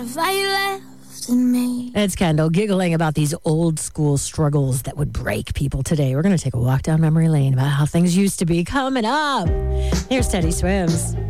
It's Kendall giggling about these old school struggles that would break people today. We're going to take a walk down memory lane about how things used to be coming up. Here's Teddy Swims.